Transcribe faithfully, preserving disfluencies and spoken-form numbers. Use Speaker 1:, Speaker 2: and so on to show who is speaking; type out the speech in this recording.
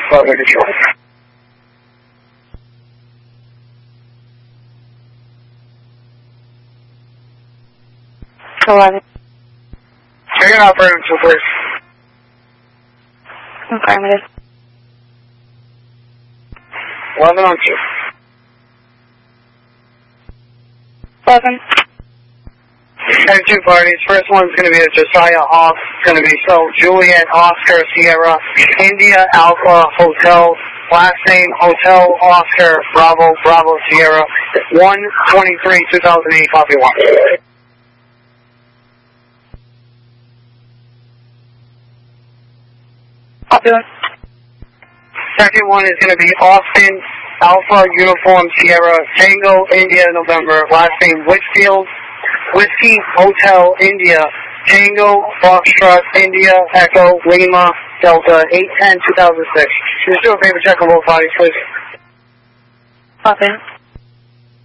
Speaker 1: Bravo Detroit.
Speaker 2: eleven.
Speaker 1: You're going to operate on two, please.
Speaker 2: Affirmative.
Speaker 1: eleven on two.
Speaker 2: eleven.
Speaker 1: And two parties. First one's going to be a Josiah Hoff. It's going to be so Juliet Oscar Sierra India Alpha Hotel. Last name Hotel Oscar Bravo Bravo Sierra. one twenty-three two thousand eight. Copy one.
Speaker 2: Copy one.
Speaker 1: Second one is going to be Austin Alpha Uniform Sierra Tango India November. Last name Whitfield. Whiskey Hotel India Tango Foxtrot India Echo Lima Delta eight ten two thousand six. Just do a favor check on both bodies, please.
Speaker 2: Copy.